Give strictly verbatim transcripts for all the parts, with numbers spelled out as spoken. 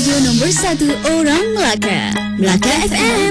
radio nombor satu orang Melaka. Melaka F M.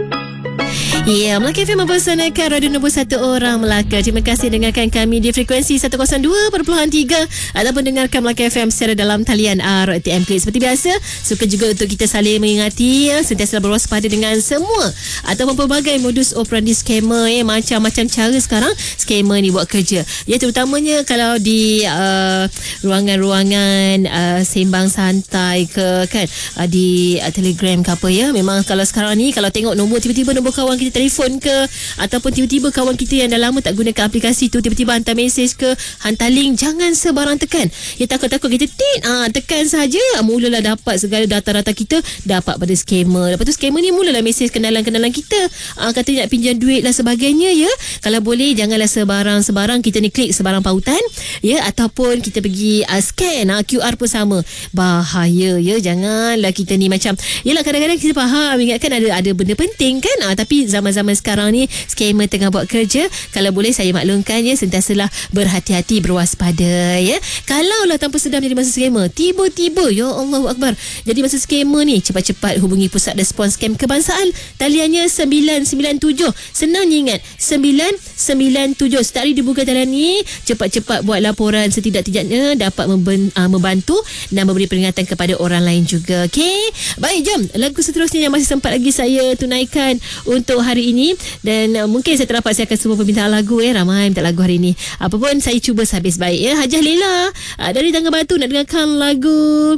Ya, Melaka F M mempersanakan radio nombor satu orang Melaka. Terima kasih dengarkan kami di frekuensi seratus dua perpuluhan tiga ataupun dengarkan Melaka F M secara dalam talian R T M Klik. Seperti biasa, suka juga untuk kita saling mengingati, sentiasa berwaspada dengan semua ataupun pelbagai modus operandi skamer, eh, macam-macam cara sekarang skamer ni buat kerja. Ya, terutamanya kalau di uh, ruangan-ruangan uh, sembang santai ke kan, uh, di uh, Telegram ke apa ya. Memang kalau sekarang ni kalau tengok nombor, tiba-tiba nombor kawan kita telefon ke, ataupun tiba-tiba kawan kita yang dah lama tak gunakan aplikasi tu tiba-tiba hantar mesej ke, hantar link, jangan sebarang tekan. Ya, takut-takut kita tit ah, tekan saja, mulalah dapat segala data-data kita dapat pada skamer. Lepas tu skamer ni mulalah mesej kenalan-kenalan kita, ah, kata nak pinjam duit lah sebagainya. Ya, kalau boleh janganlah sebarang-sebarang kita ni klik sebarang pautan, ya, ataupun kita pergi uh, scan uh, Q R pun sama. Bahaya, ya, janganlah kita ni macam, yelah kadang-kadang kita faham, ingatkan ada ada benda penting kan, uh, tapi zaman-zaman sekarang ni skamer tengah buat kerja. Kalau boleh saya maklumkan, ya, sentiasalah berhati-hati, berwaspada, ya. Kalaulah tanpa sedar jadi masa skamer, tiba-tiba, ya Allahu Akbar, jadi masa skamer ni, cepat-cepat hubungi Pusat Respons Scam Kebangsaan. Taliannya sembilan sembilan tujuh. Senang ingat, sembilan sembilan tujuh. Setiap hari dibuka talian ni, cepat-cepat buat laporan, setidak-tidaknya dapat memben, uh, membantu dan memberi peringatan kepada orang lain juga. Okey, baik, jom lagu seterusnya yang masih sempat lagi saya tunaikan untuk hari ini. Dan uh, mungkin saya terdapat saya akan semua permintaan lagu, eh ramai minta lagu hari ini. Apa pun saya cuba sehabis baik, ya. Hajah Lela uh, dari Tangga Batu nak dengarkan lagu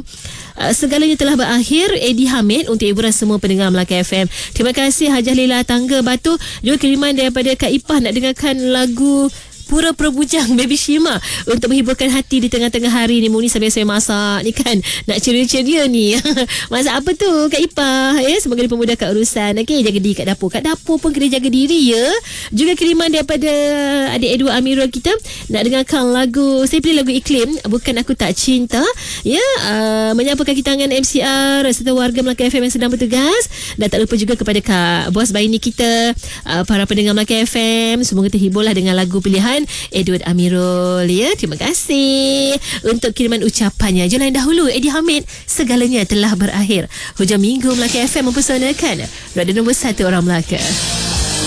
Uh, Segalanya Telah Berakhir, Eddie Hamid, untuk hiburan semua pendengar Melaka F M. Terima kasih Hajah Lela Tangga Batu. Juga kiriman daripada Kak Ipah nak dengarkan lagu Pura-Pura Bujang Baby Shima untuk menghiburkan hati di tengah-tengah hari ni. Muni sambil saya masak ni kan, nak ceria-ceria ni. Masak apa tu Kak Ipah, ya? Semoga dipermudahkan urusan. Okey, jaga diri kat dapur. Kat dapur pun kena jaga diri, ya. Juga kiriman daripada adik Edward Amirul kita nak dengarkan lagu, saya pilih lagu Iklim, Bukan Aku Tak Cinta, ya. Uh, menyapa kaki tangan M C R serta warga Melaka F M yang sedang bertugas. Dan tak lupa juga kepada Kak Bos Baini kita, uh, para pendengar Melaka F M, semoga terhiburlah dengan lagu pilihan Edward Amirul, ya. Terima kasih untuk kiriman ucapannya. Jalan dahulu Eddie Hamid, Segalanya Telah Berakhir. Hujung minggu Melaka F M mempersanakan radio nombor satu orang Melaka.